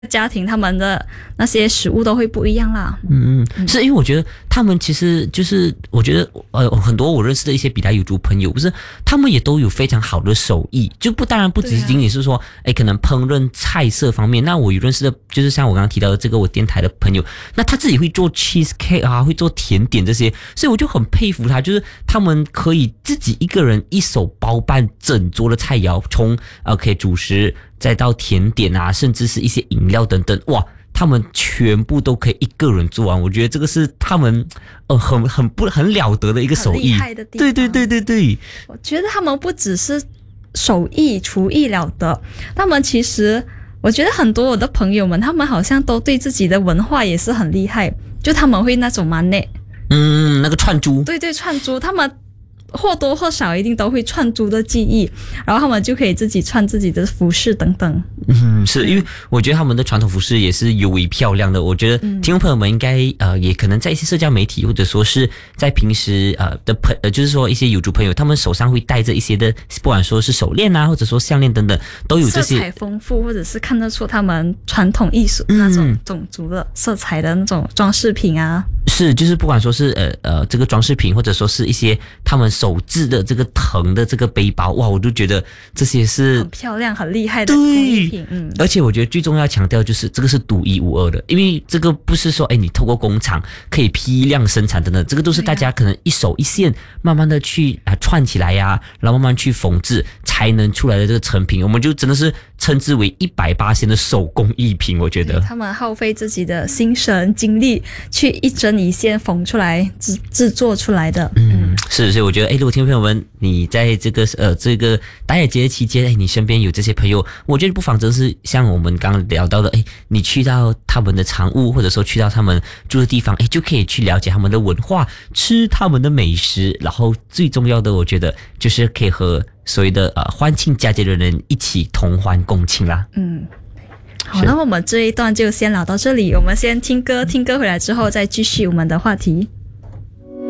家庭他们的那些食物都会不一样啦。 是因为我觉得他们其实就是我觉得很多我认识的一些比达友族朋友，不是他们也都有非常好的手艺，就当然不只是仅仅是说可能烹饪菜色方面。那我有认识的就是像我刚刚提到的这个我电台的朋友，那他自己会做 cheesecake 啊，会做甜点这些，所以我就很佩服他，就是他们可以自己一个人一手包办整桌的菜肴，从主食再到甜点啊，甚至是一些饮料等等，哇，他们全部都可以一个人做完。我觉得这个是他们很了得的一个手艺， 很厉害的地方。 对， 我觉得他们不只是手艺厨艺了得，他们其实我觉得很多我的朋友们，他们好像都对自己的文化也是很厉害，就他们会那种蛮内， 那个串珠， 对，串珠，他们或多或少一定都会串珠的技艺，然后他们就可以自己串自己的服饰等等。 是因为我觉得他们的传统服饰也是尤为漂亮的。我觉得听众朋友们应该也可能在一些社交媒体或者说是在平时就是说一些友族朋友，他们手上会带着一些的，不管说是手链啊，或者说项链等等，都有这些色彩丰富，或者是看得出他们传统艺术那种种族的色彩的那种装饰品啊。 是，就是不管说是这个装饰品，或者说是一些他们手制的这个藤的这个背包，哇，我都觉得这些是很漂亮、很厉害的工艺品。 而且我觉得最重要强调就是这个是独一无二的，因为这个不是说你透过工厂可以批量生产等等，这个都是大家可能一手一线慢慢的去串起来呀，然后慢慢去缝制才能出来的这个成品，我们就真的是称之为100%的手工艺品。我觉得他们耗费自己的心神精力去一针一线缝出来制作出来的。 是，所以我觉得如果听众朋友们你在这个打野节期间你身边有这些朋友，我觉得不妨真是像我们刚刚聊到的你去到他们的藏屋，或者说去到他们住的地方就可以去了解他们的文化，吃他们的美食，然后最重要的我觉得就是可以和所谓的欢庆佳节的人一起同欢共庆啦。 好，那我们这一段就先聊到这里，我们先听歌，听歌回来之后再继续我们的话题。